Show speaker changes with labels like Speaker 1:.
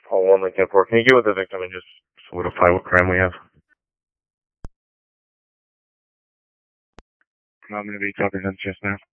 Speaker 1: All 1 Lincoln 4. Can you get with the victim and just solidify what crime we have? I'm going to be talking to them just now.